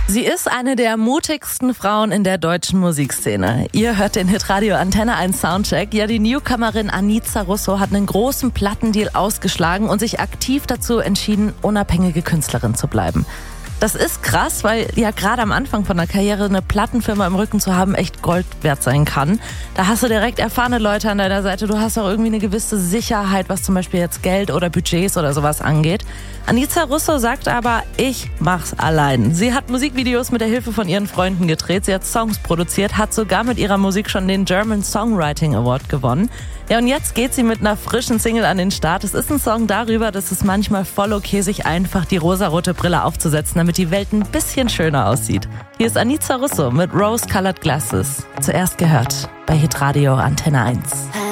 Sie ist eine der mutigsten Frauen in der deutschen Musikszene. Ihr hört den Hitradio Antenne 1 Soundcheck. Ja, die Newcomerin Anica Russo hat einen großen Plattendeal ausgeschlagen und sich aktiv dazu entschieden, unabhängige Künstlerin zu bleiben. Das ist krass, weil ja gerade am Anfang von der Karriere eine Plattenfirma im Rücken zu haben echt Gold wert sein kann. Da hast du direkt erfahrene Leute an deiner Seite. Du hast auch irgendwie eine gewisse Sicherheit, was zum Beispiel jetzt Geld oder Budgets oder sowas angeht. Anica Russo sagt aber, ich mach's allein. Sie hat Musikvideos mit der Hilfe von ihren Freunden gedreht. Sie hat Songs produziert, hat sogar mit ihrer Musik schon den German Songwriting Award gewonnen. Ja, und jetzt geht sie mit einer frischen Single an den Start. Es ist ein Song darüber, dass es manchmal voll okay, sich einfach die rosarote Brille aufzusetzen, damit die Welt ein bisschen schöner aussieht. Hier ist Anica Russo mit Rose Colored Glasses. Zuerst gehört bei Hitradio Antenne 1.